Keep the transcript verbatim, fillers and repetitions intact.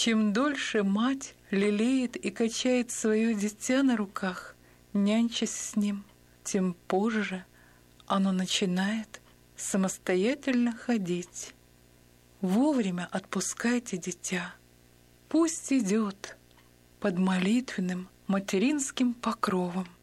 Чем дольше мать лелеет и качает свое дитя на руках, нянчась с ним, тем позже оно начинает самостоятельно ходить. Вовремя отпускайте дитя. Пусть идет под молитвенным материнским покровом.